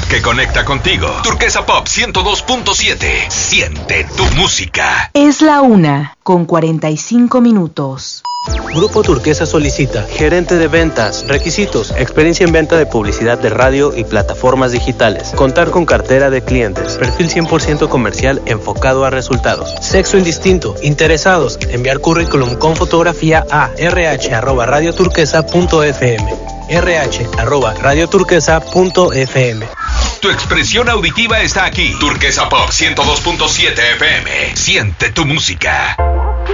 que conecta contigo. Turquesa Pop 102.7. Siente tu música. Es la 1:45. Grupo Turquesa solicita gerente de ventas, requisitos, experiencia en venta de publicidad de radio y plataformas digitales, contar con cartera de clientes, perfil 100% comercial enfocado a resultados, sexo indistinto, interesados, enviar currículum con fotografía a rh@radioturquesa.fm, rh@radioturquesa.fm. Tu expresión auditiva está aquí. Turquesa Pop 102.7 FM. Siente tu música.